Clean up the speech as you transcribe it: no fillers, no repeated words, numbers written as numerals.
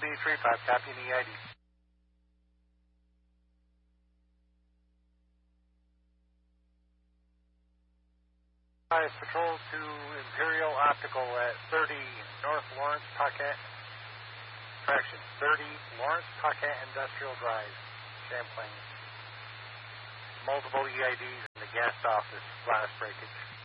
335, copy an EID. Patrol to Imperial Optical at 30 North Lawrence Pocket. Correction, 30 Lawrence Pocket Industrial Drive, Champlain. Multiple EIDs in the guest office, glass breakage.